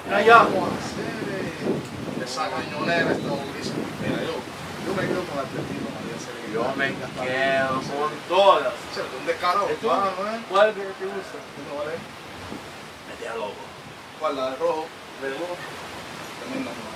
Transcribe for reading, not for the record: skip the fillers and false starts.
Allá. Esa cañonera está durísima. Mira, yo me quedo con Atlético María Cerezo. Yo me quedo con todas. O sea, tú un descaro. ¿Es tú? ¿No es? ¿Cuál es que te gusta? ¿Cuál es? Mete a loco. ¿Cuál? La de rojo. ¿De rojo? Tremenda.